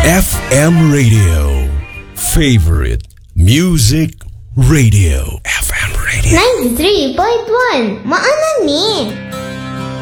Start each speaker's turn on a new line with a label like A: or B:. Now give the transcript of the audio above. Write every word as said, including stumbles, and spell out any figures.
A: F M Radio. Favorite Music Radio. F M Radio.
B: ninety-three point one Maana